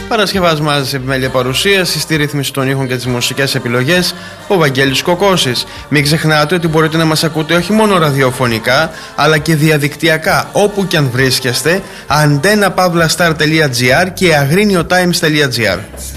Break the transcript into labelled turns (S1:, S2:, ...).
S1: Παρασκευάσμα σε επιμέλεια παρουσίαση, στη ρύθμιση των ήχων και τις μουσικές επιλογές, ο Βαγγέλης Κοκώσης. Μην ξεχνάτε ότι μπορείτε να μας ακούτε όχι μόνο ραδιοφωνικά, αλλά και διαδικτυακά, όπου και αν βρίσκεστε, antennapavlastar.gr και agriniotimes.gr.